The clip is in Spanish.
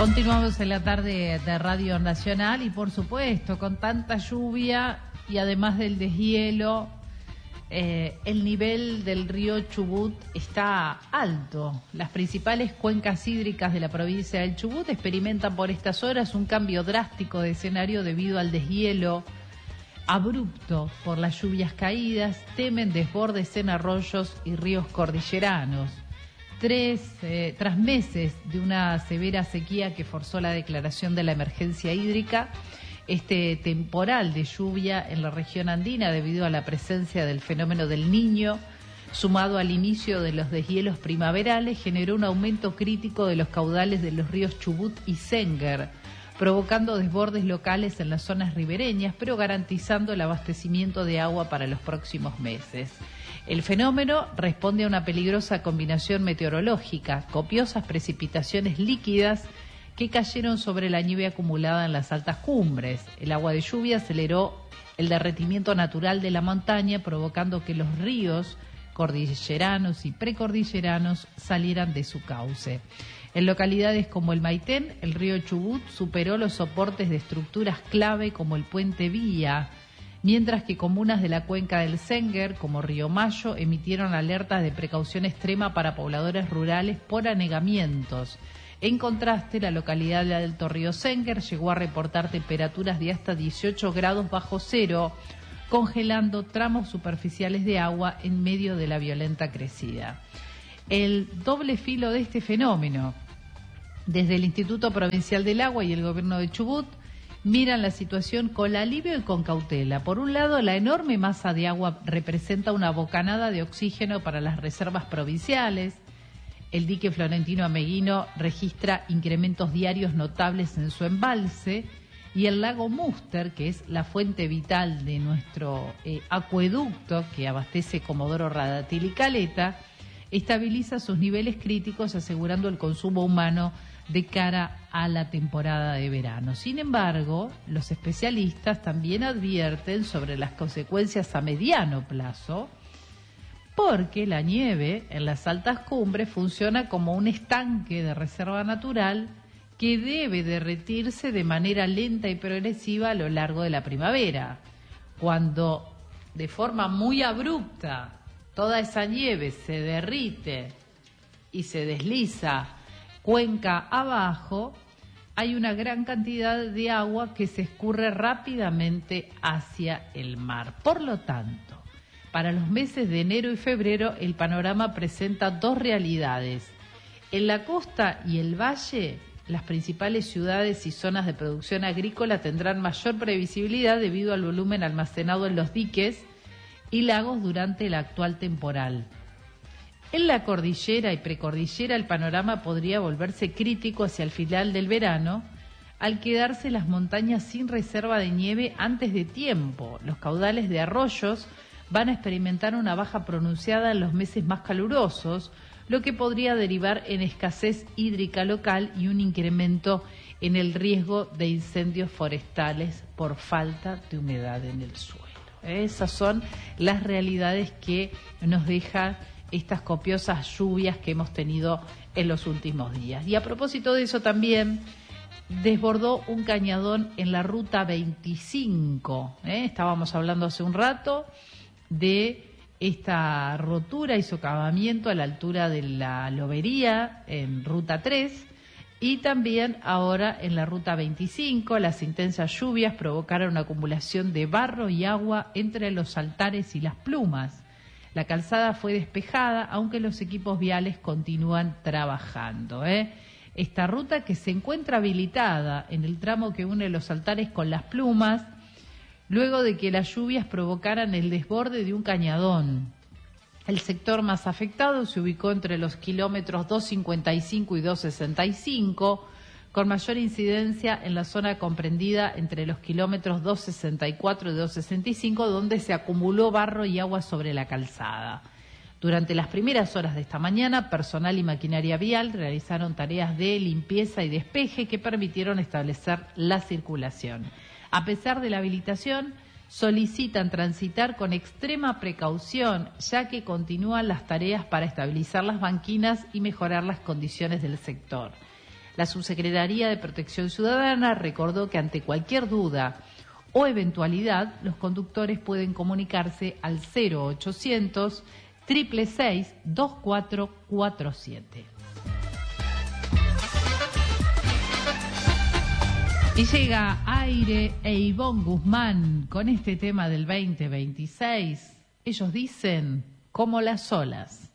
Continuamos en la tarde de Radio Nacional y por supuesto con tanta lluvia y además del deshielo, el nivel del río Chubut está alto. Las principales cuencas hídricas de la provincia del Chubut experimentan por estas horas un cambio drástico de escenario debido al deshielo abrupto por las lluvias caídas. Temen desbordes en arroyos y ríos cordilleranos. Tras meses de una severa sequía que forzó la declaración de la emergencia hídrica, este temporal de lluvia en la región andina, debido a la presencia del fenómeno del Niño, sumado al inicio de los deshielos primaverales, generó un aumento crítico de los caudales de los ríos Chubut y Sénguer, provocando desbordes locales en las zonas ribereñas, pero garantizando el abastecimiento de agua para los próximos meses. El fenómeno responde a una peligrosa combinación meteorológica, copiosas precipitaciones líquidas que cayeron sobre la nieve acumulada en las altas cumbres. El agua de lluvia aceleró el derretimiento natural de la montaña, provocando que los ríos cordilleranos y precordilleranos salieran de su cauce. En localidades como el Maitén, el río Chubut superó los soportes de estructuras clave como el puente Vía, mientras que comunas de la cuenca del Sénguer, como Río Mayo, emitieron alertas de precaución extrema para pobladores rurales por anegamientos. En contraste, la localidad de Alto Río Sénguer llegó a reportar temperaturas de hasta 18 grados bajo cero, congelando tramos superficiales de agua en medio de la violenta crecida. El doble filo de este fenómeno, desde el Instituto Provincial del Agua y el Gobierno de Chubut, miran la situación con alivio y con cautela. Por un lado, la enorme masa de agua representa una bocanada de oxígeno para las reservas provinciales. El dique Florentino Ameguino registra incrementos diarios notables en su embalse, y el lago Múster, que es la fuente vital de nuestro acueducto que abastece Comodoro Radatil y Caleta, estabiliza sus niveles críticos, asegurando el consumo humano de cara a la temporada de verano. Sin embargo, los especialistas también advierten sobre las consecuencias a mediano plazo, porque la nieve en las altas cumbres funciona como un estanque de reserva natural que debe derretirse de manera lenta y progresiva a lo largo de la primavera. Cuando de forma muy abrupta toda esa nieve se derrite y se desliza cuenca abajo, hay una gran cantidad de agua que se escurre rápidamente hacia el mar. Por lo tanto, para los meses de enero y febrero, el panorama presenta dos realidades. En la costa y el valle, las principales ciudades y zonas de producción agrícola tendrán mayor previsibilidad debido al volumen almacenado en los diques y lagos durante el actual temporal. En la cordillera y precordillera el panorama podría volverse crítico hacia el final del verano, al quedarse las montañas sin reserva de nieve antes de tiempo. Los caudales de arroyos van a experimentar una baja pronunciada en los meses más calurosos, lo que podría derivar en escasez hídrica local y un incremento en el riesgo de incendios forestales por falta de humedad en el suelo. Esas son las realidades que nos dejan estas copiosas lluvias que hemos tenido en los últimos días. Y a propósito de eso también desbordó un cañadón en la ruta 25. Estábamos hablando hace un rato de esta rotura y socavamiento a la altura de la Lobería en ruta 3, y también ahora en la ruta 25 las intensas lluvias provocaron una acumulación de barro y agua entre los altares y las plumas. La calzada fue despejada, aunque los equipos viales continúan trabajando. Esta ruta, que se encuentra habilitada en el tramo que une los altares con las plumas, luego de que las lluvias provocaran el desborde de un cañadón. El sector más afectado se ubicó entre los kilómetros 255 y 265, con mayor incidencia en la zona comprendida entre los kilómetros 264 y 265, donde se acumuló barro y agua sobre la calzada. Durante las primeras horas de esta mañana, personal y maquinaria vial realizaron tareas de limpieza y despeje que permitieron establecer la circulación. A pesar de la habilitación, solicitan transitar con extrema precaución, ya que continúan las tareas para estabilizar las banquinas y mejorar las condiciones del sector. La Subsecretaría de Protección Ciudadana recordó que ante cualquier duda o eventualidad, los conductores pueden comunicarse al 0800 666 2447. Y llega Aire e Ivonne Guzmán con este tema del 2026. Ellos dicen como las olas.